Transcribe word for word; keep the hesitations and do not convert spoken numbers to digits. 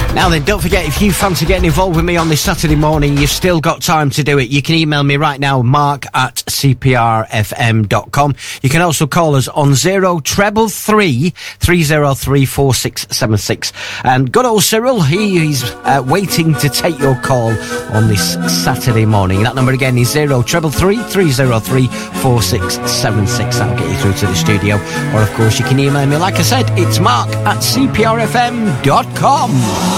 Now then, don't forget, if you fancy getting involved with me on this Saturday morning, you've still got time to do it. You can email me right now, mark at c p r f m dot com. You can also call us on zero treble three three zero three four six seven six. And good old Cyril, he is uh, waiting to take your call on this Saturday morning. That number again is zero treble three three zero three four six seven six. That'll get you through to the studio. Or of course, you can email me. Like I said, it's mark at c p r f m dot com.